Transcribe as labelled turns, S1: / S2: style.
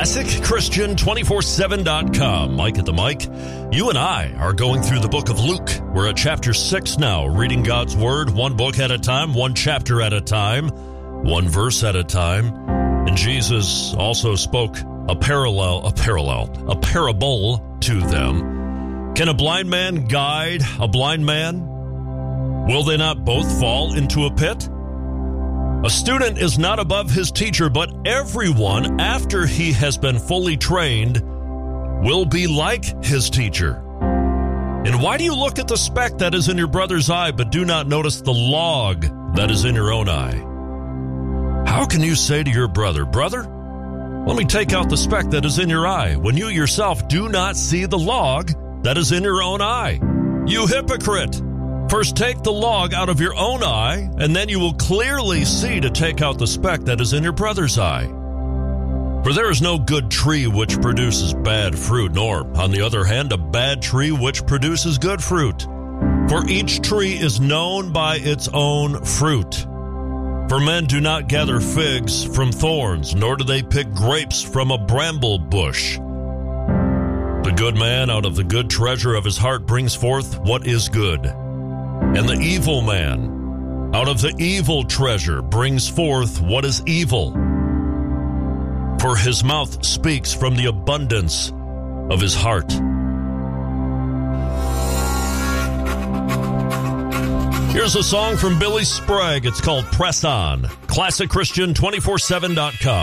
S1: ClassicChristian247.com. Mike at the mic. You and I are going through the book of Luke. We're at chapter 6 now, reading God's Word, one book at a time, one chapter at a time, one verse at a time. And Jesus also spoke a parable to them. Can a blind man guide a blind man? Will they not both fall into a pit? A student is not above his teacher, but everyone, after he has been fully trained, will be like his teacher. And why do you look at the speck that is in your brother's eye, but do not notice the log that is in your own eye? How can you say to your brother, "Brother, let me take out the speck that is in your eye," when you yourself do not see the log that is in your own eye? You hypocrite! First take the log out of your own eye, and then you will clearly see to take out the speck that is in your brother's eye. For there is no good tree which produces bad fruit, nor, on the other hand, a bad tree which produces good fruit. For each tree is known by its own fruit. For men do not gather figs from thorns, nor do they pick grapes from a bramble bush. The good man out of the good treasure of his heart brings forth what is good. And the evil man, out of the evil treasure, brings forth what is evil. For his mouth speaks from the abundance of his heart. Here's a song from Billy Sprague. It's called Press On. ClassicChristian247.com.